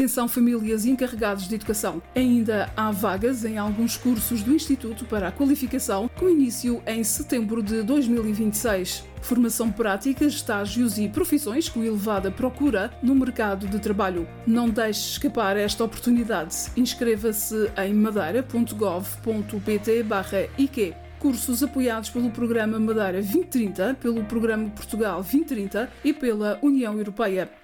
Atenção famílias e encarregados de educação. Ainda há vagas em alguns cursos do Instituto para a Qualificação, com início em setembro de 2026. Formação prática, estágios e profissões com elevada procura no mercado de trabalho. Não deixe escapar esta oportunidade. Inscreva-se em madeira.gov.pt/IQ. Cursos apoiados pelo Programa Madeira 2030, pelo Programa Portugal 2030 e pela União Europeia.